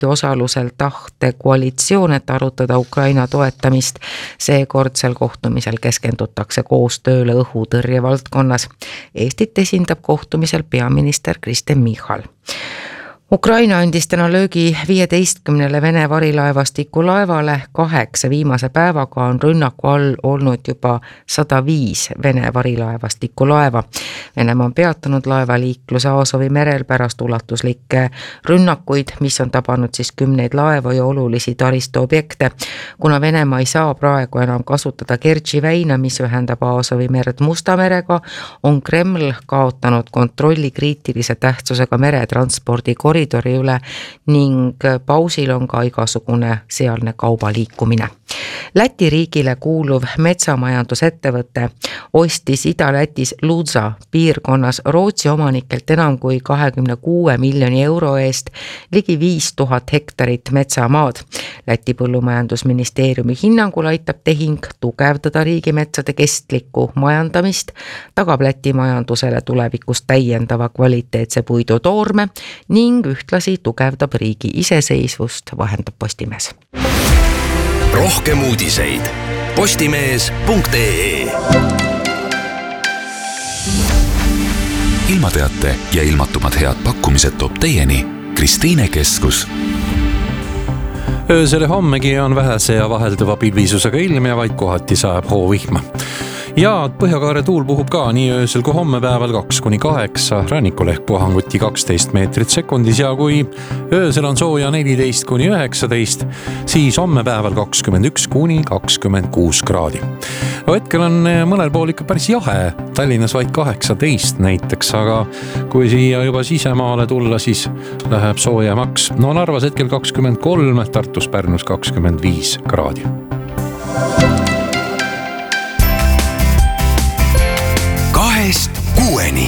Balti osalusel tahtekoalitsioon, et arutada Ukraina toetamist. Seekordsel kohtumisel keskendutakse koostööle õhutõrje valdkonnas. Eestit esindab kohtumisel peaminister Kristen Michal. Ukraina andis täna löögi 15 Vene varilaevastiku laevale. 8 viimase päevaga on rünnaku all olnud juba 105 Vene varilaevastiku laeva. Venemaa on peatanud laevaliikluse Aasovi merel pärast ulatuslikke rünnakuid, mis on tabanud siis 10 laevu ja olulisi taristuobjekte. Kuna Venemaa ei saa praegu enam kasutada Kertši väina, mis ühendab Aasovi merd Musta merega, on Kreml kaotanud kontrolli kriitilise tähtsusega meretranspordi koridori üle ning pausil on ka igasugune sealne kaubaliikumine. Läti riigile kuuluv metsamajandusettevõte ostis Ida-Lätis Ludza piirkonnas Rootsi omanikelt enam kui 26 miljoni euro eest ligi 5000 hektarit metsamaad. Läti põllumajandusministeeriumi hinnangul aitab tehing tugevdada riigimetsade kestlikku majandamist, tagab Läti majandusele tulevikus täiendava kvaliteetse puidutoorme ning ühtlasi tugevdab riigi iseseisvust, vahendab Postimees. Rohkem uudiseid postimees.ee. Ilmateate ja ilmatumad head pakkumised toob teieni Kristiine Keskus. Öösel ja hommegi on vähese ja vahelduva pilvisusega ilm ja vaid kohati sajab hoovihma. Ja Põhjakaare tuul puhub ka nii öösel kui hommepäeval 2-8, rannikul ehk puhanguti 12 meetrit sekundis ja kui öösel on sooja 14-19, siis hommepäeval 21-26 kraadi. Hetkel on mõnel pool ikka päris jahe, Tallinnas vaid 18 näiteks, aga kui siia juba sisemaale tulla, siis läheb soojemaks. No Narvas hetkel 23, Tartus Pärnus 25 kraadi. Kuueni.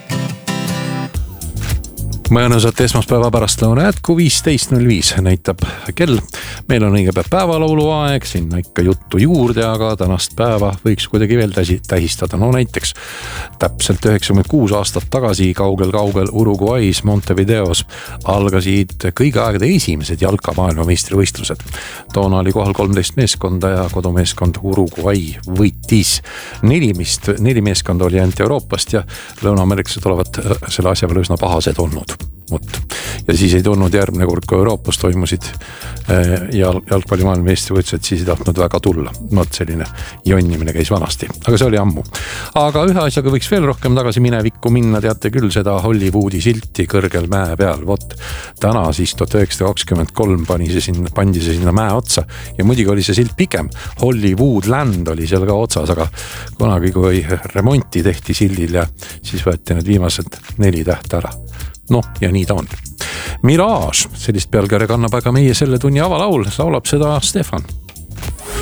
Mõnusat esmaspäeva pärastlõuna jätku 15.05 näitab kell. Meil on õige päevalaulu aeg, sinna ikka juttu juurde, aga tänast päeva võiks kuidagi veel tähistada. No näiteks täpselt 96 aastat tagasi kaugel Uruguay's Montevideos algasid kõigi aegade esimesed jalkamaailmameistrivõistlused. Toona oli kohal 13 meeskonda ja kodumeeskond Uruguay võitis. 4 meeskonda oli ainult Euroopast ja Lõuna-Ameeriklased olevat selle asja veel üsna pahased olnud. Ja siis ei tulnud järgmine kord, kui Euroopas toimusid jalgpallimaailma meistrivõistlused, siis ei tahtnud väga tulla. Selline jonnimine käis vanasti, aga see oli ammu. Aga ühe asjaga võiks veel rohkem tagasi minevikku minna, teate küll seda Hollywoodi silti kõrgel mäe peal. Täna siis 1923 pandi see sinna mäe otsa ja muidugi oli see silt pikem. Hollywood Land oli seal ka otsas, aga kunagi kui remonti tehti sildil ja siis võeti need viimased 4 tähte ära. Ja nii ta on. Mirage, sellist pealkirja kannab aga meie selle tunni avalaul, laulab seda Stefan.